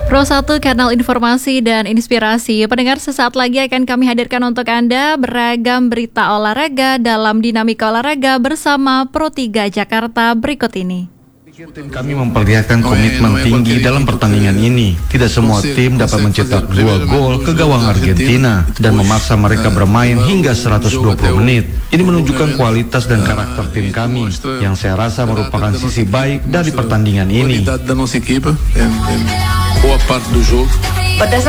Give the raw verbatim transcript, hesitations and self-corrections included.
Pro satu Kanal Informasi dan Inspirasi. Pendengar, sesaat lagi akan kami hadirkan untuk Anda beragam berita olahraga dalam Dinamika Olahraga bersama Pro tiga Jakarta berikut ini. Tim kami memperlihatkan komitmen tinggi dalam pertandingan ini. Tidak semua tim dapat mencetak dua gol ke gawang Argentina dan memaksa mereka bermain hingga seratus dua puluh menit. Ini menunjukkan kualitas dan karakter tim kami, yang saya rasa merupakan sisi baik dari pertandingan ini. Berdasarkan